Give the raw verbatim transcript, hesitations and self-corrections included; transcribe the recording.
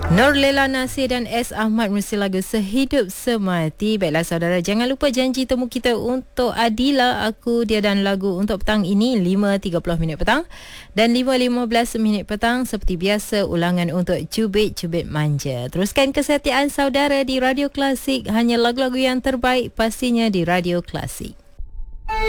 Nurlela Nasir dan S. Ahmad mesti lagu Sehidup Semati. Baiklah saudara, jangan lupa janji temu kita untuk Adila Aku Dia dan lagu untuk petang ini lima tiga puluh minit petang dan lima lima belas minit petang. Seperti biasa, ulangan untuk Cubit-Cubit Manja. Teruskan kesetiaan saudara di Radio Klasik, hanya lagu-lagu yang terbaik pastinya di Radio Klasik.